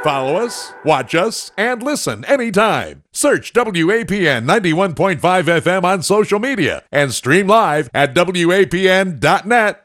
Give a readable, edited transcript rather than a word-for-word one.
Follow us, watch us, and listen anytime. Search WAPN 91.5 FM on social media and stream live at WAPN.net.